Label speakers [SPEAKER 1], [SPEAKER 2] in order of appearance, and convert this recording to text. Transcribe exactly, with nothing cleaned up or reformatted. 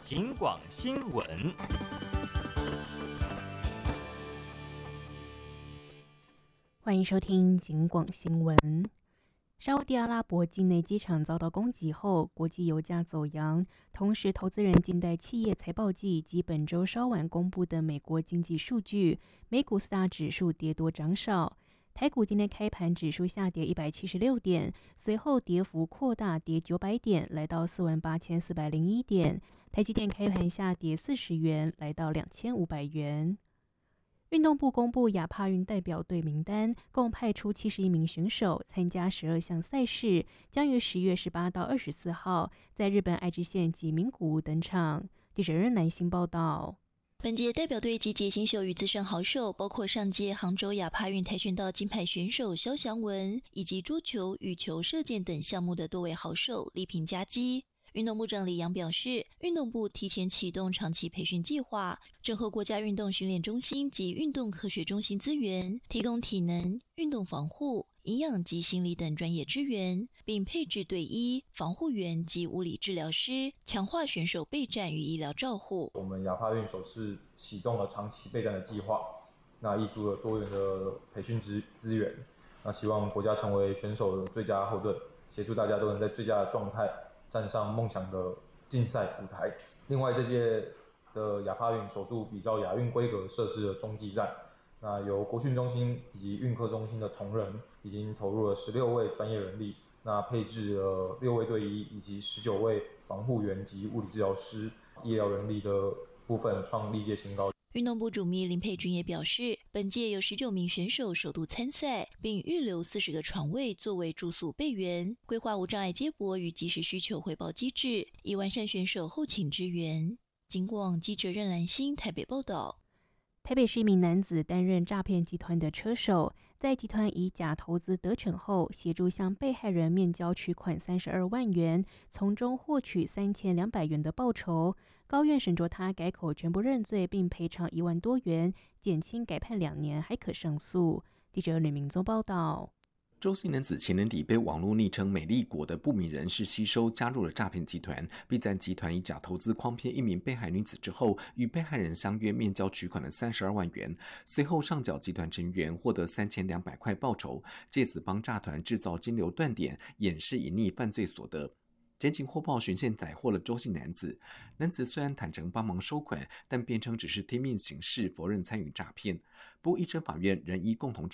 [SPEAKER 1] 警广新闻。
[SPEAKER 2] 欢迎收听警广新闻。沙烏地阿拉伯境内机场遭到攻击后，国际油价走扬，同时投资人静待企业财报季以及本周稍晚公布的美国经济数据，美股四大指数跌多涨少。台股今天开盘指数下跌一百七十六点，随后跌幅扩大，跌九百点，来到四万八千四百零一点。台积电开盘下跌四十元，来到两千五百元。运动部公布亚帕运代表队名单，共派出七十一名选手参加十二项赛事，将于十月十八到二十四号在日本爱知县及名古屋登场。记者任南星报道。
[SPEAKER 3] 本届代表队集结新秀与资深好手，包括上届杭州亚帕运跆拳道金牌选手肖祥文，以及桌球、羽球、射箭等项目的多位好手，力拼佳绩。运动部长李扬表示，运动部提前启动长期培训计划，整合国家运动训练中心及运动科学中心资源，提供体能、运动防护、营养及心理等专业支援，并配置队医、防护员及物理治疗师，强化选手备战与医疗照护。
[SPEAKER 4] 我们亚帕运首次启动了长期备战的计划，那挹注了多元的培训资资源，那希望国家成为选手的最佳后盾，协助大家都能在最佳的状态站上梦想的竞赛舞台。另外，这届的亚帕运首度比照亚运规格设置了中继站，那由国训中心以及运科中心的同仁已经投入了十六位专业人力，那配置了六位队医以及十九位防护员及物理治疗师，医疗人力的部分创历届新高。
[SPEAKER 3] 运动部主秘林佩君也表示，本届有十九名选手首度参赛，并预留四十个床位作为住宿备援，规划无障碍接驳与即时需求回报机制，以完善选手后勤支援。警广记者任兰心台北报道。
[SPEAKER 2] 台北市一名男子担任诈骗集团的车手，在集团以假投资得逞后，协助向被害人面交取款三十二万元，从中获取三千两百元的报酬。高院审酌他改口全部认罪，并赔偿一万多元，减轻改判两年，还可上诉。记者吕明宗报道。
[SPEAKER 5] 周姓男子前年底被网络昵称美丽果的不明人士吸收，加入了诈骗集团，并在集团以假投资诓骗一名被害女子之后，与被害人相约面交取款了三十二万元，随后上缴集团成员获得三千两百块报酬，借此帮诈团制造金流断点，掩饰隐匿犯罪所得。检警获报循线逮获了周姓男子，男子虽然坦诚帮忙收款，但辩称只是听命行事，否认参与诈骗。不过，一审法院仍依共同诈